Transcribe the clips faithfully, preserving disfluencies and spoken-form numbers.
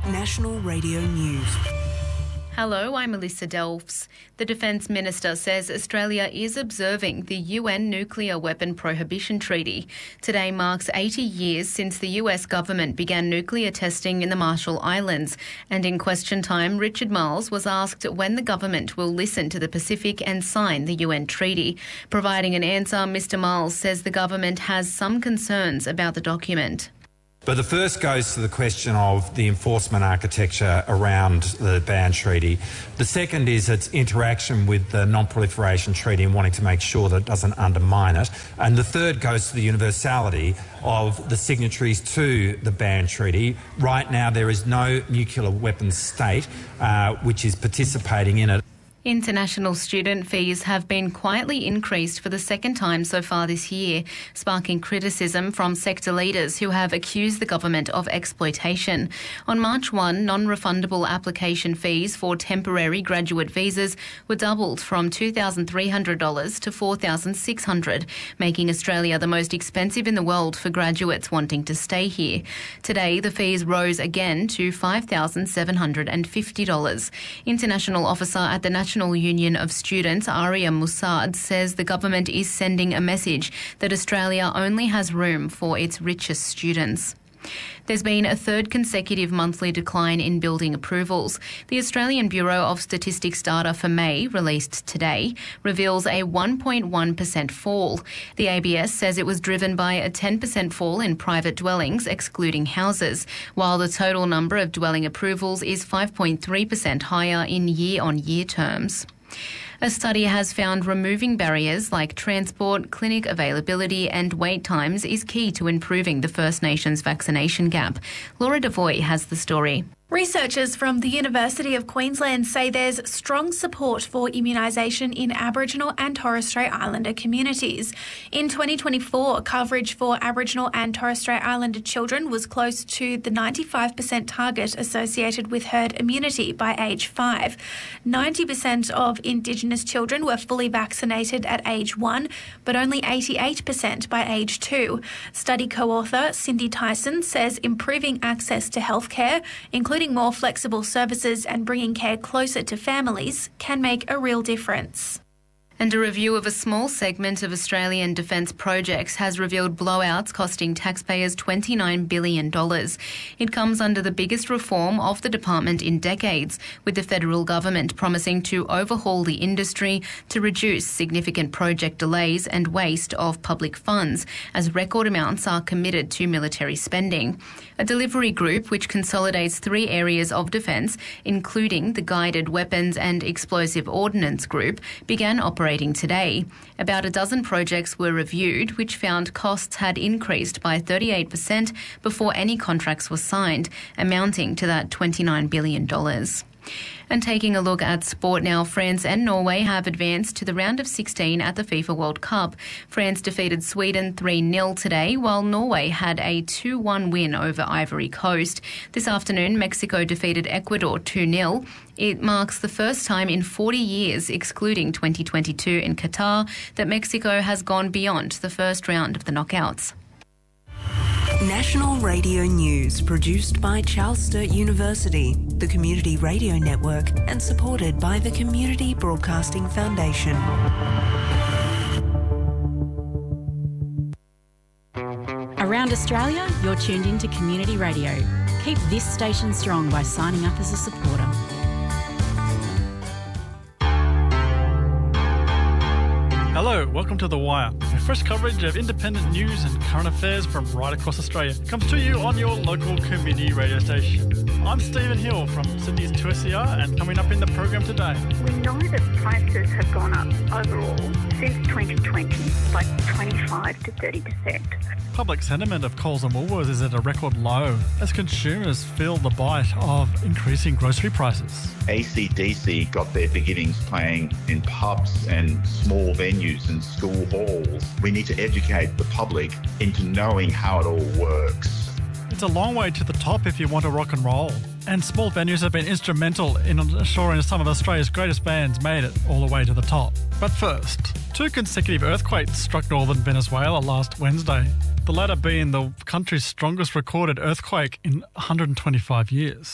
National Radio News. Hello, I'm Melissa Delfs. The Defence Minister says Australia is observing the U N Nuclear Weapon Prohibition Treaty. Today marks eighty years since the U S government began nuclear testing in the Marshall Islands. And in question time, Richard Marles was asked when the government will listen to the Pacific and sign the U N treaty. Providing an answer, Mister Marles says the government has some concerns about the document. But the first goes to the question of the enforcement architecture around the ban treaty. The second is its interaction with the Non-Proliferation Treaty and wanting to make sure that it doesn't undermine it. And the third goes to the universality of the signatories to the ban treaty. Right now there is no nuclear weapons state uh, which is participating in it. International student fees have been quietly increased for the second time so far this year, sparking criticism from sector leaders who have accused the government of exploitation. On March first, non-refundable application fees for temporary graduate visas were doubled from two thousand three hundred dollars to four thousand six hundred dollars, making Australia the most expensive in the world for graduates wanting to stay here. Today, the fees rose again to five thousand seven hundred fifty dollars. International officer at the National National Union of Students, Aria Musad, says the government is sending a message that Australia only has room for its richest students. There's been a third consecutive monthly decline in building approvals. The Australian Bureau of Statistics data for May, released today, reveals a one point one percent fall. The A B S says it was driven by a ten percent fall in private dwellings, excluding houses, while the total number of dwelling approvals is five point three percent higher in year-on-year terms. A study has found removing barriers like transport, clinic availability and wait times is key to improving the First Nations vaccination gap. Laura Devoy has the story. Researchers from the University of Queensland say there's strong support for immunisation in Aboriginal and Torres Strait Islander communities. In twenty twenty-four, coverage for Aboriginal and Torres Strait Islander children was close to the ninety-five percent target associated with herd immunity by age five. ninety percent of Indigenous children were fully vaccinated at age one, but only eighty-eight percent by age two. Study co-author Cindy Tyson says improving access to healthcare, including more flexible services and bringing care closer to families, can make a real difference. And a review of a small segment of Australian defence projects has revealed blowouts costing taxpayers twenty-nine billion dollars. It comes under the biggest reform of the department in decades, with the federal government promising to overhaul the industry to reduce significant project delays and waste of public funds, as record amounts are committed to military spending. A delivery group which consolidates three areas of defence, including the Guided Weapons and Explosive Ordnance Group, began operating today. About a dozen projects were reviewed, which found costs had increased by thirty-eight percent before any contracts were signed, amounting to that twenty-nine billion dollars. And taking a look at sport now, France and Norway have advanced to the round of sixteen at the FIFA World Cup. France defeated Sweden three nil today, while Norway had a two one win over Ivory Coast. This afternoon, Mexico defeated Ecuador two nil. It marks the first time in forty years, excluding twenty twenty-two in Qatar, that Mexico has gone beyond the first round of the knockouts. National Radio News, produced by Charles Sturt University, the Community Radio Network, and supported by the Community Broadcasting Foundation. Around Australia, you're tuned into Community Radio. Keep this station strong by signing up as a supporter. Hello, welcome to The Wire. Fresh coverage of independent news and current affairs from right across Australia comes to you on your local community radio station. I'm Stephen Hill from Sydney's two S E R, and coming up in the program today. We know that prices have gone up overall since twenty twenty by twenty-five to thirty percent. Public sentiment of Coles and Woolworths is at a record low as consumers feel the bite of increasing grocery prices. A C D C got their beginnings playing in pubs and small venues and school halls. We need to educate the public into knowing how it all works. It's a long way to the top if you want to rock and roll. And small venues have been instrumental in ensuring some of Australia's greatest bands made it all the way to the top. But first, two consecutive earthquakes struck northern Venezuela last Wednesday, the latter being the country's strongest recorded earthquake in one hundred twenty-five years.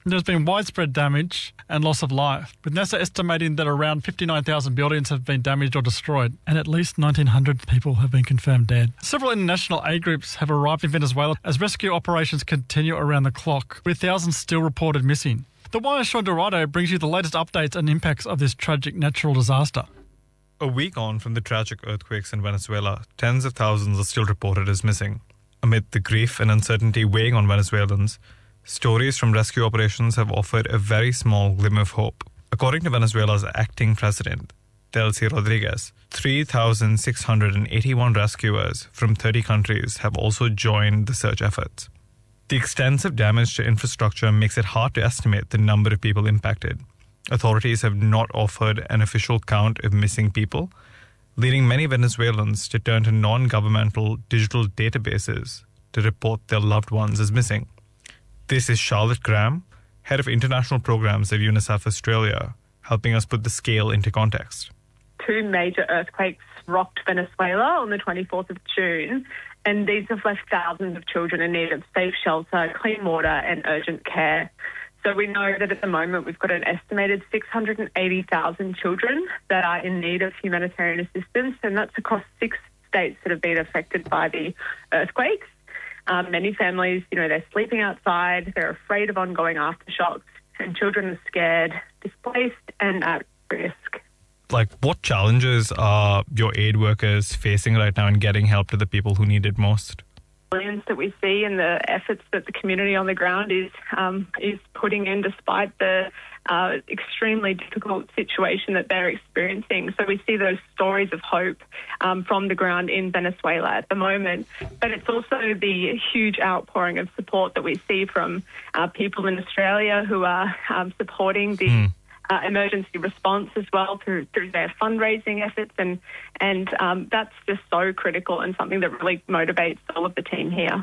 There's been widespread damage and loss of life, with NASA estimating that around fifty-nine thousand buildings have been damaged or destroyed, and at least nineteen hundred people have been confirmed dead. Several international aid groups have arrived in Venezuela as rescue operations continue around the clock, with thousands still reported missing. The Wire's Sean Dorado brings you the latest updates and impacts of this tragic natural disaster. A week on from the tragic earthquakes in Venezuela, tens of thousands are still reported as missing. Amid the grief and uncertainty weighing on Venezuelans, stories from rescue operations have offered a very small glimmer of hope. According to Venezuela's acting president, Delcy Rodriguez, three thousand six hundred eighty-one rescuers from thirty countries have also joined the search efforts. The extensive damage to infrastructure makes it hard to estimate the number of people impacted. Authorities have not offered an official count of missing people, leading many Venezuelans to turn to non-governmental digital databases to report their loved ones as missing. This is Charlotte Graham, Head of International Programs at UNICEF Australia, helping us put the scale into context. Two major earthquakes rocked Venezuela on the twenty-fourth of June, and these have left thousands of children in need of safe shelter, clean water and urgent care. So we know that at the moment we've got an estimated six hundred eighty thousand children that are in need of humanitarian assistance, and that's across six states that have been affected by the earthquakes. Um, many families, you know, they're sleeping outside, they're afraid of ongoing aftershocks, and children are scared, displaced and at risk. Like, what challenges are your aid workers facing right now in getting help to the people who need it most? Resilience that we see and the efforts that the community on the ground is um, is putting in despite the uh, extremely difficult situation that they're experiencing. So we see those stories of hope um, from the ground in Venezuela at the moment. But it's also the huge outpouring of support that we see from uh, people in Australia who are um, supporting the mm. Uh, emergency response as well through through their fundraising efforts, and and um, that's just so critical and something that really motivates all of the team here.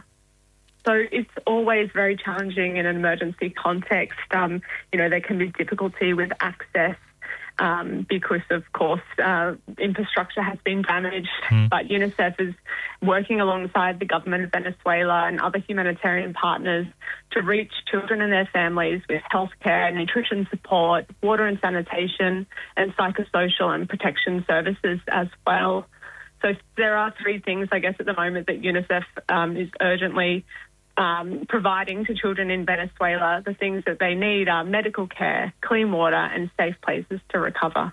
So it's always very challenging in an emergency context. Um, you know, there can be difficulty with access um, because, of course, uh, infrastructure has been damaged. Mm. But UNICEF is working alongside the government of Venezuela and other humanitarian partners to reach children and their families with healthcare, nutrition support, water and sanitation, and psychosocial and protection services as well. So there are three things, I guess, at the moment that UNICEF um, is urgently um, providing to children in Venezuela. The things that they need are medical care, clean water, and safe places to recover.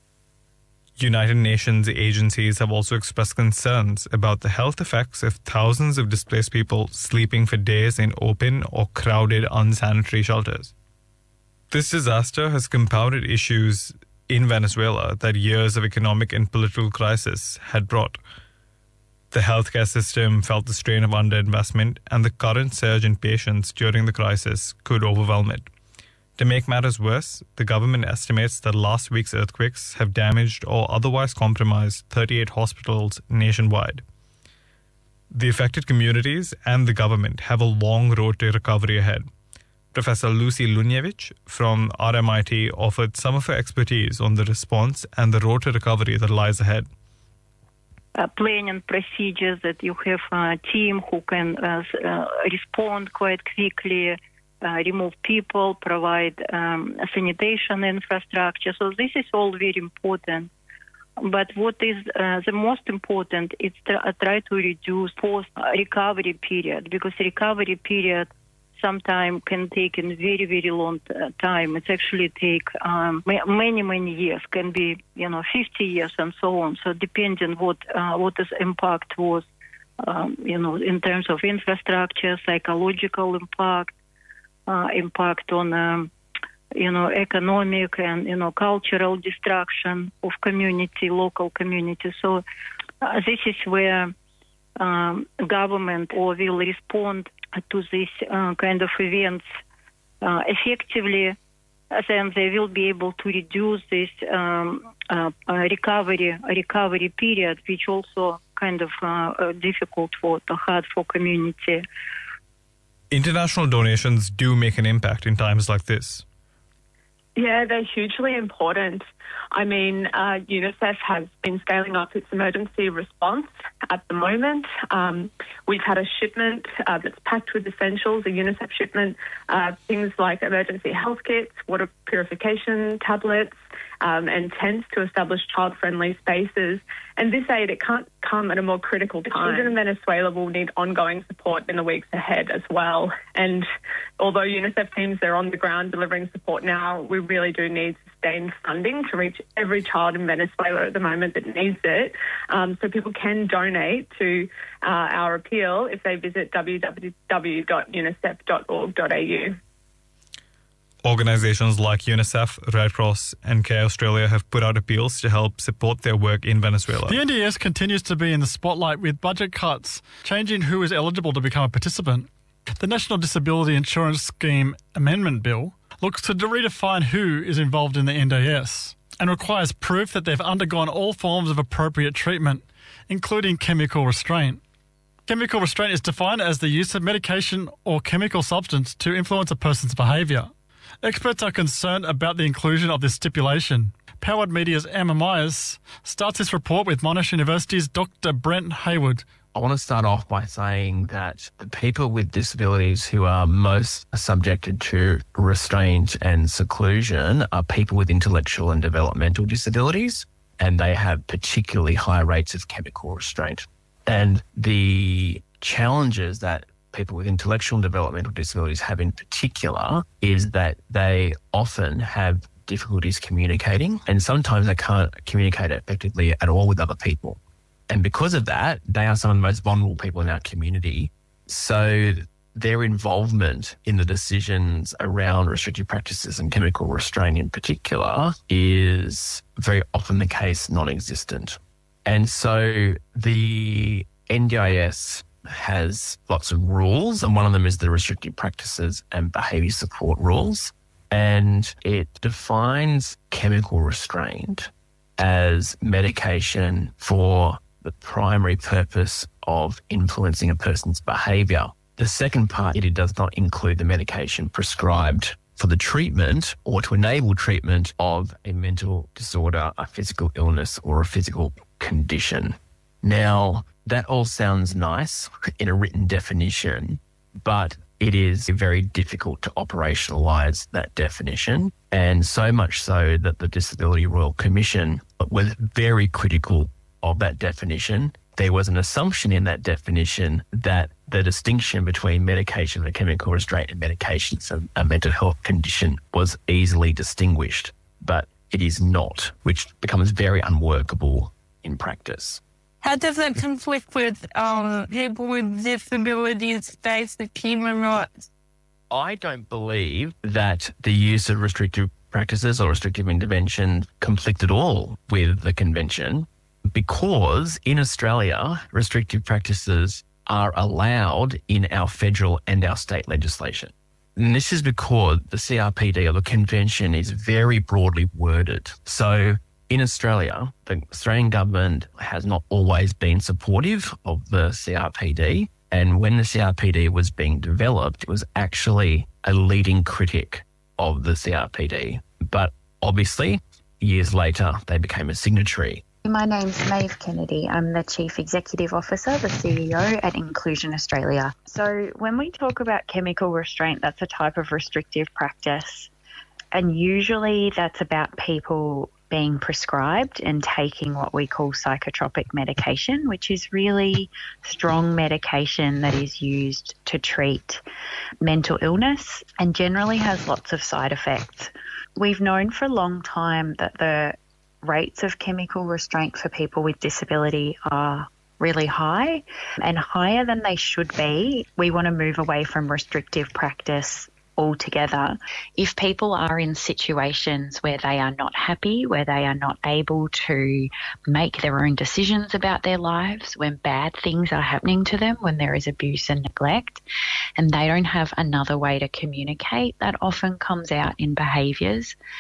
United Nations agencies have also expressed concerns about the health effects of thousands of displaced people sleeping for days in open or crowded unsanitary shelters. This disaster has compounded issues in Venezuela that years of economic and political crisis had brought. The healthcare system felt the strain of underinvestment, and the current surge in patients during the crisis could overwhelm it. To make matters worse, the government estimates that last week's earthquakes have damaged or otherwise compromised thirty-eight hospitals nationwide. The affected communities and the government have a long road to recovery ahead. Professor Lucy Lunjevich from R M I T offered some of her expertise on the response and the road to recovery that lies ahead. Uh, planning procedures, that you have a team who can uh, uh, respond quite quickly, Uh, remove people, provide um, sanitation infrastructure. So this is all very important. But what is uh, the most important is to uh, try to reduce post-recovery period, because recovery period sometimes can take a very, very long uh, time. It's actually take um, many, many years, can be, you know, fifty years and so on. So depending what uh, what is impact was, um, you know, in terms of infrastructure, psychological impact, Uh, impact on, um, you know, economic and, you know, cultural destruction of community, local community. So uh, this is where um, government or will respond to this uh, kind of events uh, effectively. Then they will be able to reduce this um, uh, uh, recovery recovery period, which also kind of uh, uh, difficult for hard for community. International donations do make an impact in times like this. Yeah, they're hugely important. I mean, uh, UNICEF has been scaling up its emergency response at the moment. Um, we've had a shipment uh, that's packed with essentials, a UNICEF shipment, uh, things like emergency health kits, water purification tablets, um, and tents to establish child-friendly spaces. And this aid, it can't come at a more critical time. Children in Venezuela will need ongoing support in the weeks ahead as well. And although UNICEF teams are on the ground delivering support now, we really do need sustained funding to reach every child in Venezuela at the moment that needs it. Um, so people can donate to uh, our appeal if they visit w w w dot unicef dot org dot a u. Organizations like UNICEF, Red Cross and Care Australia have put out appeals to help support their work in Venezuela. The N D S continues to be in the spotlight with budget cuts, changing who is eligible to become a participant. The National Disability Insurance Scheme Amendment Bill looks to redefine who is involved in the N D S and requires proof that they've undergone all forms of appropriate treatment, including chemical restraint. Chemical restraint is defined as the use of medication or chemical substance to influence a person's behaviour. Experts are concerned about the inclusion of this stipulation. Powered Media's Emma Myers starts this report with Monash University's Doctor Brent Hayward. I want to start off by saying that the people with disabilities who are most subjected to restraint and seclusion are people with intellectual and developmental disabilities, and they have particularly high rates of chemical restraint. And the challenges that people with intellectual and developmental disabilities have in particular is that they often have difficulties communicating, and sometimes they can't communicate effectively at all with other people. And because of that, they are some of the most vulnerable people in our community. So their involvement in the decisions around restrictive practices and chemical restraint in particular is very often the case non-existent. And so the N D I S has lots of rules, and one of them is the restrictive practices and behaviour support rules. And it defines chemical restraint as medication for the primary purpose of influencing a person's behaviour. The second part, it does not include the medication prescribed for the treatment or to enable treatment of a mental disorder, a physical illness, or a physical condition. Now, that all sounds nice in a written definition, but it is very difficult to operationalise that definition, and so much so that the Disability Royal Commission was very critical of that definition. There was an assumption in that definition that the distinction between medication for chemical restraint and medication for a mental health condition was easily distinguished, but it is not, which becomes very unworkable in practice. How does that conflict with um, people with disabilities basic human rights? I don't believe that the use of restrictive practices or restrictive intervention conflict at all with the convention, because in Australia, restrictive practices are allowed in our federal and our state legislation. And this is because the C R P D or the convention is very broadly worded. So in Australia, the Australian government has not always been supportive of the C R P D. And when the C R P D was being developed, it was actually a leading critic of the C R P D. But obviously, years later, they became a signatory. My name's Maeve Kennedy. I'm the Chief Executive Officer, the C E O at Inclusion Australia. So when we talk about chemical restraint, that's a type of restrictive practice. And usually that's about people being prescribed and taking what we call psychotropic medication, which is really strong medication that is used to treat mental illness and generally has lots of side effects. We've known for a long time that the rates of chemical restraint for people with disability are really high and higher than they should be. We want to move away from restrictive practice altogether. If people are in situations where they are not happy, where they are not able to make their own decisions about their lives, when bad things are happening to them, when there is abuse and neglect, and they don't have another way to communicate, that often comes out in behaviours,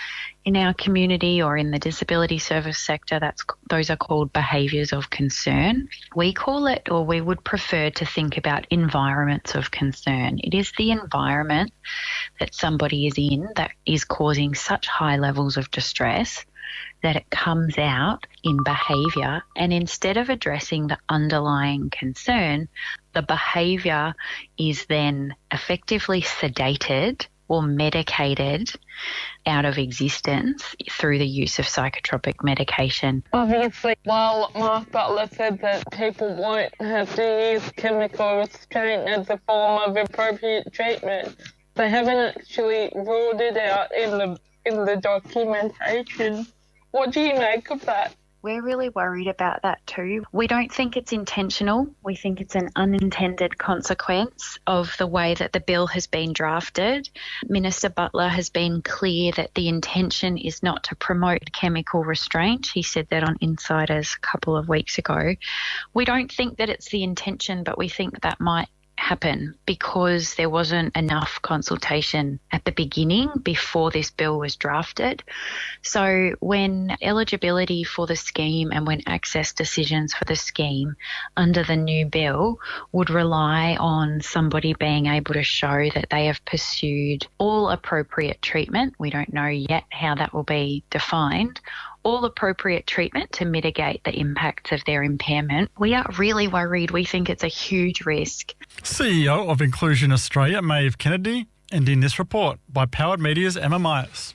In our community or in the disability service sector, that's those are called behaviours of concern. We call it, or we would prefer to think about environments of concern. It is the environment that somebody is in that is causing such high levels of distress that it comes out in behaviour, and instead of addressing the underlying concern, the behaviour is then effectively sedated or medicated out of existence through the use of psychotropic medication. Obviously, while Mark Butler said that people won't have to use chemical restraint as a form of appropriate treatment, they haven't actually ruled it out in the in the documentation. What do you make of that? We're really worried about that too. We don't think it's intentional. We think it's an unintended consequence of the way that the bill has been drafted. Minister Butler has been clear that the intention is not to promote chemical restraint. He said that on Insiders a couple of weeks ago. We don't think that it's the intention, but we think that might happen because there wasn't enough consultation at the beginning before this bill was drafted. So when eligibility for the scheme and when access decisions for the scheme under the new bill would rely on somebody being able to show that they have pursued all appropriate treatment, we don't know yet how that will be defined, all appropriate treatment to mitigate the impacts of their impairment. We are really worried. We think it's a huge risk. C E O of Inclusion Australia, Maeve Kennedy, ending this report by Powered Media's Emma Myers.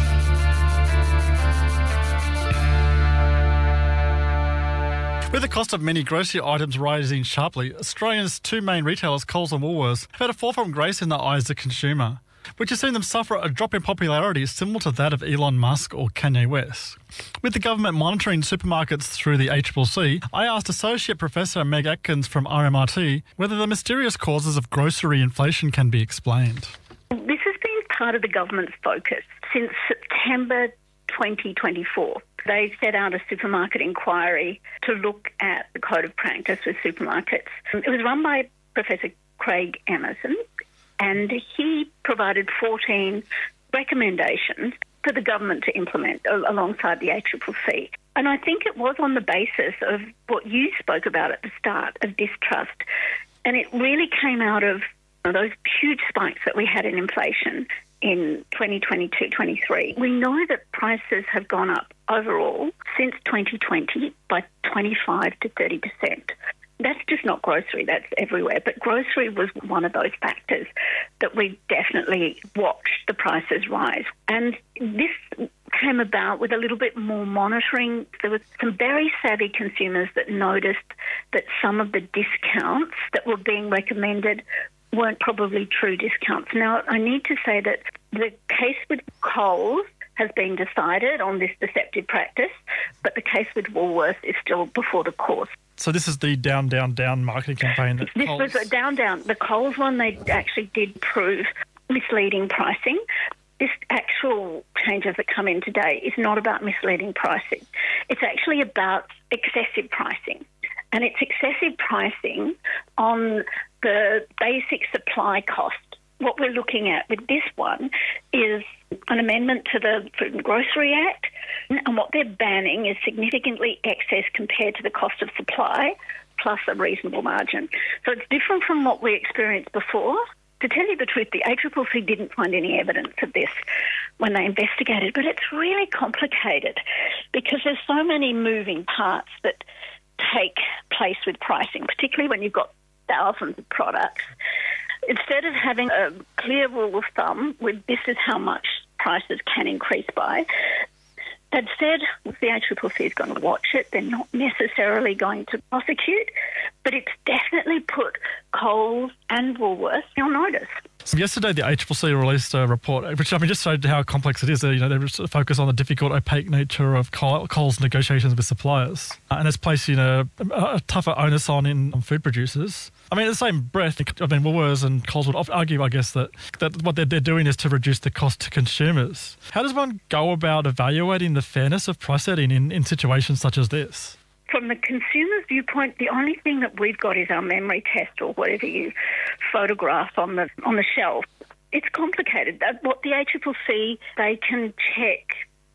With the cost of many grocery items rising sharply, Australia's two main retailers, Coles and Woolworths, have had a fall from grace in the eyes of the consumer, which has seen them suffer a drop in popularity similar to that of Elon Musk or Kanye West. With the government monitoring supermarkets through the A C C C, I asked Associate Professor Meg Atkins from R M R T whether the mysterious causes of grocery inflation can be explained. This has been part of the government's focus since September twenty twenty-four. They set out a supermarket inquiry to look at the code of practice with supermarkets. It was run by Professor Craig Emerson, and he provided fourteen recommendations for the government to implement alongside the A C C C. And I think it was on the basis of what you spoke about at the start, of distrust. And it really came out of those huge spikes that we had in inflation in twenty twenty-two twenty-three. We know that prices have gone up overall since twenty twenty by twenty-five to thirty percent. That's just not grocery, that's everywhere. But grocery was one of those factors that we definitely watched the prices rise. And this came about with a little bit more monitoring. There were some very savvy consumers that noticed that some of the discounts that were being recommended weren't probably true discounts. Now, I need to say that the case with Coles has been decided on this deceptive practice, but the case with Woolworths is still before the court. So this is the down, down, down marketing campaign that This Coles... was a down, down. The Coles one, they actually did prove misleading pricing. This actual changes that come in today is not about misleading pricing. It's actually about excessive pricing. And it's excessive pricing on the basic supply cost. What we're looking at with this one is an amendment to the Food and Grocery Act, and what they're banning is significantly excess compared to the cost of supply plus a reasonable margin. So it's different from what we experienced before. To tell you the truth, the A C C C didn't find any evidence of this when they investigated, but it's really complicated because there's so many moving parts that take place with pricing, particularly when you've got thousands of products. Instead of having a clear rule of thumb with this is how much prices can increase by, they've said the A C C C is going to watch it. They're not necessarily going to prosecute, but it's definitely put Coles and Woolworths on notice. So yesterday, the A C C C released a report, which I mean just showed how complex it is. You know, they focus on the difficult, opaque nature of Coles' negotiations with suppliers, and it's placing a, a tougher onus on in on food producers. I mean, in the same breath, I mean, Woolworths and Coles would argue, I guess, that, that what they're, they're doing is to reduce the cost to consumers. How does one go about evaluating the fairness of price setting in, in situations such as this? From the consumer's viewpoint, the only thing that we've got is our memory test or whatever you photograph on the on the shelf. It's complicated. What the A C C C, they can check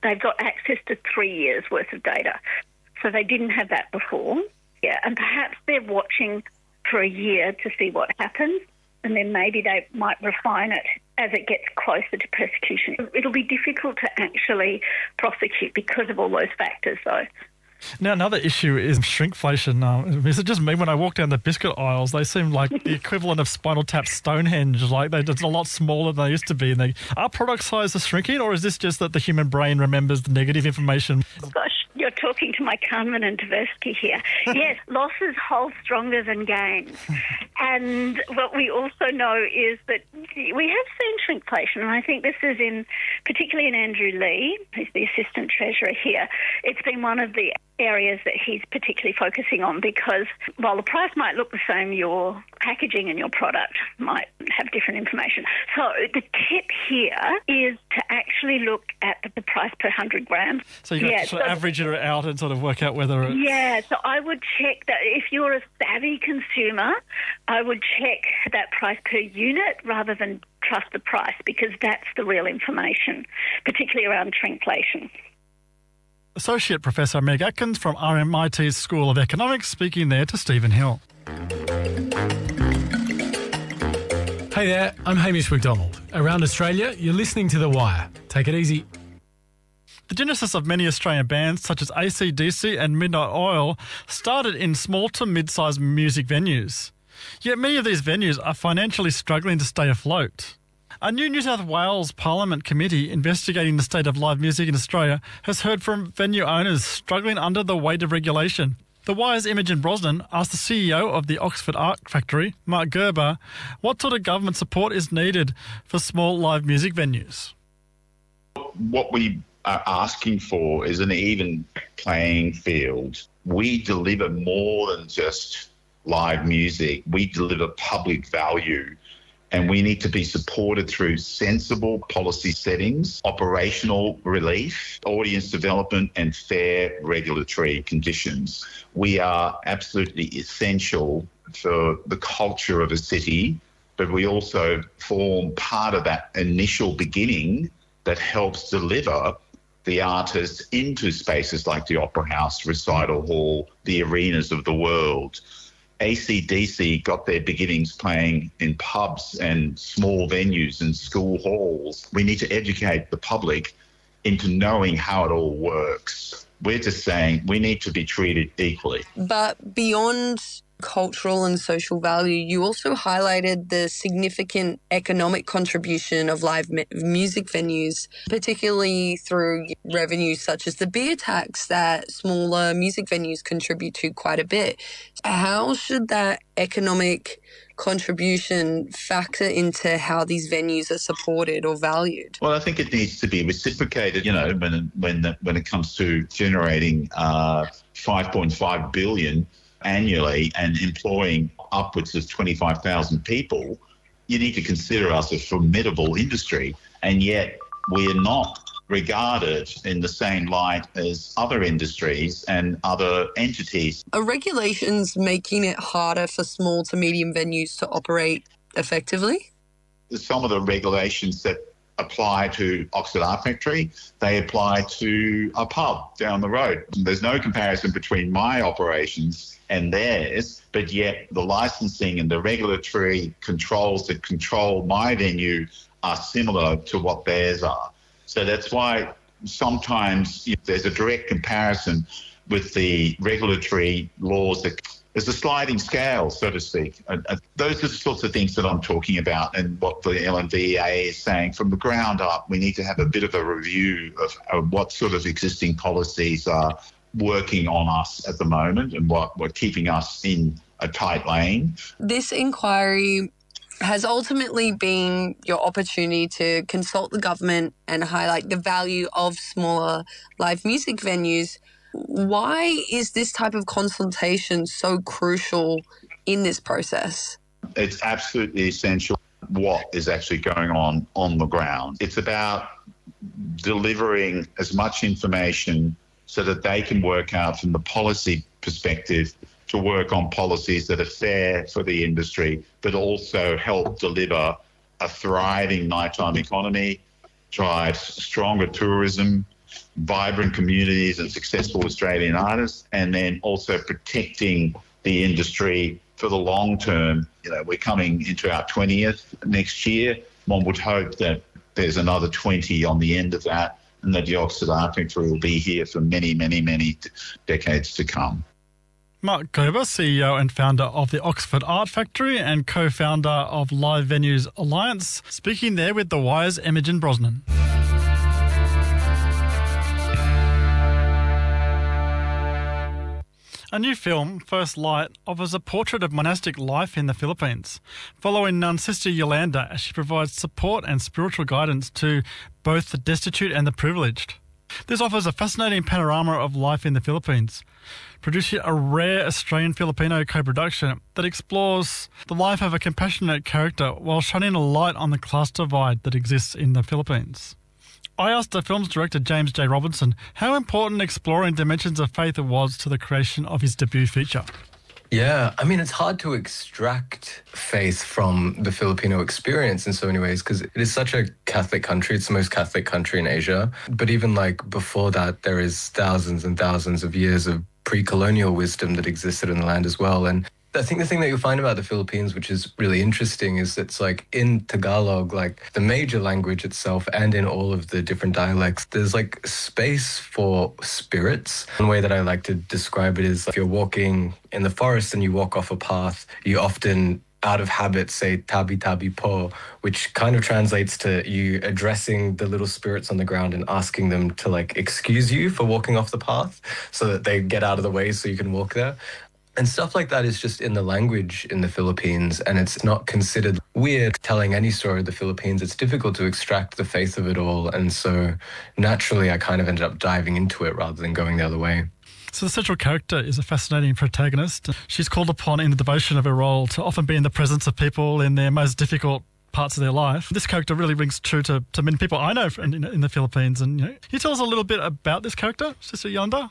they've got access to three years' worth of data. So they didn't have that before. Yeah, and perhaps they're watching for a year to see what happens, and then maybe they might refine it as it gets closer to persecution. It'll be difficult to actually prosecute because of all those factors, though. Now, another issue is shrinkflation. Um, is it just me? When I walk down the biscuit aisles, they seem like the equivalent of Spinal Tap Stonehenge. Like they're just a lot smaller than they used to be. And they, are product sizes shrinking, or is this just that the human brain remembers the negative information? Gosh, you're talking to my Kahneman and Tversky here. Yes, losses hold stronger than gains. And what we also know is that we have seen shrinkflation, and I think this is in, particularly in Andrew Lee, who's the Assistant Treasurer here, it's been one of the areas that he's particularly focusing on, because while the price might look the same, your packaging and your product might have different information. So the tip here is to actually look at the price per one hundred grams. So you've got yeah, to sort of so average it out and sort of work out whether it's... Yeah, so I would check that. If you're a savvy consumer, I would check that price per unit rather than trust the price, because that's the real information, particularly around shrinkflation. Associate Professor Meg Atkins from R M I T's School of Economics speaking there to Stephen Hill. Hey there, I'm Hamish McDonald. Around Australia, you're listening to The Wire. Take it easy. The genesis of many Australian bands such as A C D C and Midnight Oil started in small to mid-sized music venues. Yet many of these venues are financially struggling to stay afloat. A new New South Wales Parliament committee investigating the state of live music in Australia has heard from venue owners struggling under the weight of regulation. The Wire's Imogen Brosnan asked the C E O of the Oxford Art Factory, Mark Gerber, what sort of government support is needed for small live music venues. What we are asking for is an even playing field. We deliver more than just live music. We deliver public value. And we need to be supported through sensible policy settings, operational relief, audience development, and fair regulatory conditions. We are absolutely essential for the culture of a city, but we also form part of that initial beginning that helps deliver the artists into spaces like the Opera House, Recital Hall, the arenas of the world. A C D C got their beginnings playing in pubs and small venues and school halls. We need to educate the public into knowing how it all works. We're just saying we need to be treated equally. But beyond cultural and social value, you also highlighted the significant economic contribution of live me- music venues, particularly through revenues such as the beer tax that smaller music venues contribute to quite a bit. How should that economic contribution factor into how these venues are supported or valued? Well, I think it needs to be reciprocated, you know, when when the, when it comes to generating uh, five point five billion annually and employing upwards of twenty-five thousand people. You need to consider us a formidable industry, and yet we are not regarded in the same light as other industries and other entities. Are regulations making it harder for small to medium venues to operate effectively? Some of the regulations that apply to Oxford Art Factory, they apply to a pub down the road. There's no comparison between my operations and theirs, but yet the licensing and the regulatory controls that control my venue are similar to what theirs are. So that's why sometimes if there's a direct comparison with the regulatory laws that there's a sliding scale, so to speak. Uh, uh, those are the sorts of things that I'm talking about, and what the L N V A is saying from the ground up. We need to have a bit of a review of, of what sort of existing policies are working on us at the moment and what what keeping us in a tight lane. This inquiry has ultimately been your opportunity to consult the government and highlight the value of smaller live music venues. Why is this type of consultation so crucial in this process? It's absolutely essential what is actually going on on the ground. It's about delivering as much information so that they can work out from the policy perspective to work on policies that are fair for the industry, but also help deliver a thriving nighttime economy, drive stronger tourism, vibrant communities and successful Australian artists, and then also protecting the industry for the long term. You know, we're coming into our twentieth next year. One would hope that there's another twenty on the end of that, and that the Oxford Art Factory will be here for many, many, many decades to come. Mark Gober, C E O and founder of the Oxford Art Factory and co-founder of Live Venues Alliance, speaking there with The Wire's Imogen Brosnan. A new film, First Light, offers a portrait of monastic life in the Philippines, following nun Sister Yolanda as she provides support and spiritual guidance to both the destitute and the privileged. This offers a fascinating panorama of life in the Philippines, producing a rare Australian-Filipino co-production that explores the life of a compassionate character while shining a light on the class divide that exists in the Philippines. I asked the film's director, James J. Robinson, how important exploring dimensions of faith was to the creation of his debut feature. Yeah, I mean, it's hard to extract faith from the Filipino experience in so many ways because it is such a Catholic country. It's the most Catholic country in Asia. But even like before that, there is thousands and thousands of years of pre-colonial wisdom that existed in the land as well. And I think the thing that you'll find about the Philippines, which is really interesting, is it's like in Tagalog, like the major language itself, and in all of the different dialects, there's like space for spirits. One way that I like to describe it is if you're walking in the forest and you walk off a path, you often out of habit say tabi tabi po, which kind of translates to you addressing the little spirits on the ground and asking them to like excuse you for walking off the path so that they get out of the way so you can walk there. And stuff like that is just in the language in the Philippines, and it's not considered weird telling any story of the Philippines. It's difficult to extract the faith of it all, and so naturally I kind of ended up diving into it rather than going the other way. So the central character is a fascinating protagonist. She's called upon in the devotion of her role to often be in the presence of people in their most difficult parts of their life. This character really rings true to, to many people I know in, in the Philippines. And you know, can you tell us a little bit about this character, Sister Yolanda?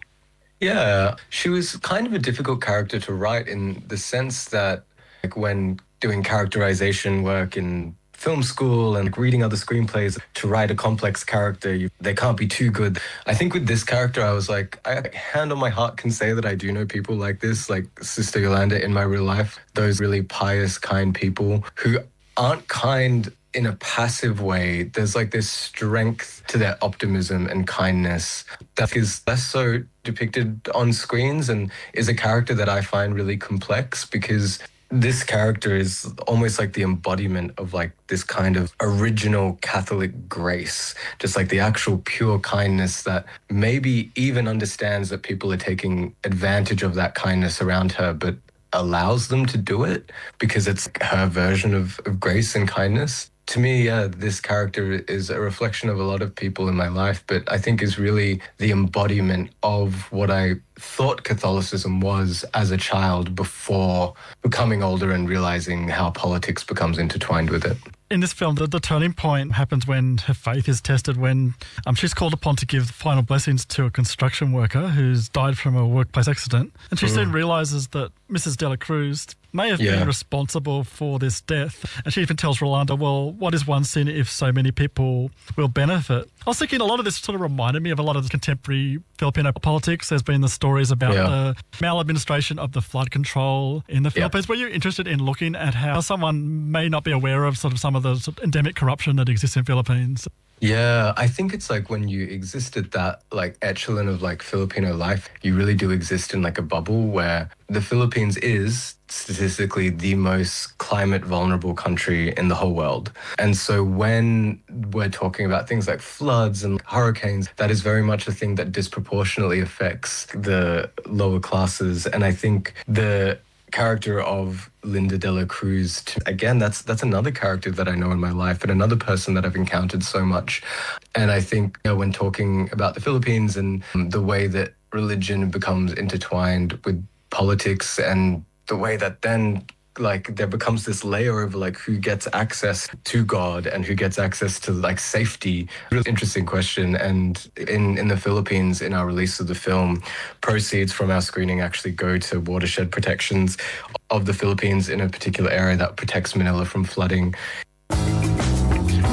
Yeah, she was kind of a difficult character to write in the sense that like when doing characterization work in film school and like, reading other screenplays, to write a complex character, you, they can't be too good. I think with this character, I was like, I hand on my heart can say that I do know people like this, like Sister Yolanda in my real life, those really pious, kind people who aren't kind in a passive way. There's like this strength to their optimism and kindness that is less so depicted on screens and is a character that I find really complex because this character is almost like the embodiment of like this kind of original Catholic grace, just like the actual pure kindness that maybe even understands that people are taking advantage of that kindness around her, but allows them to do it because it's her version of, of grace and kindness. To me, yeah, this character is a reflection of a lot of people in my life, but I think is really the embodiment of what I thought Catholicism was as a child before becoming older and realizing how politics becomes intertwined with it. In this film, the, the turning point happens when her faith is tested, when um, she's called upon to give final blessings to a construction worker who's died from a workplace accident. And she mm. soon realises that Missus Dela Cruz may have yeah. been responsible for this death. And she even tells Rolanda, well, what is one sin if so many people will benefit? I was thinking a lot of this sort of reminded me of a lot of the contemporary Filipino politics. There's been the stories about yeah. the maladministration of the flood control in the Philippines. Yeah. Were you interested in looking at how someone may not be aware of sort of some of the sort of endemic corruption that exists in Philippines? Yeah, I think it's like when you exist at that like echelon of like Filipino life, you really do exist in like a bubble where the Philippines is statistically the most climate vulnerable country in the whole world. And so when we're talking about things like floods and hurricanes, that is very much a thing that disproportionately affects the lower classes. And I think the character of Linda Dela Cruz, again, that's that's another character that I know in my life and another person that I've encountered so much. And I think you know, when talking about the Philippines and the way that religion becomes intertwined with politics and the way that then like there becomes this layer of like who gets access to God and who gets access to like safety. Really interesting question. And in, in the Philippines, in our release of the film, proceeds from our screening actually go to watershed protections of the Philippines in a particular area that protects Manila from flooding.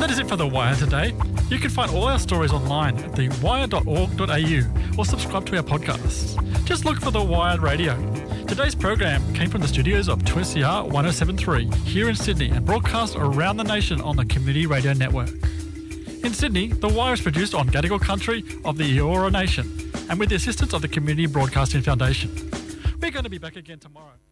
that is it for The Wire today. You can find all our stories online at the wire dot org dot a u or subscribe to our podcasts. Just look for The Wire Radio. Today's program came from the studios of two S E R one oh seven point three here in Sydney and broadcast around the nation on the Community Radio Network. In Sydney, The Wire is produced on Gadigal country of the Eora Nation and with the assistance of the Community Broadcasting Foundation. We're going to be back again tomorrow.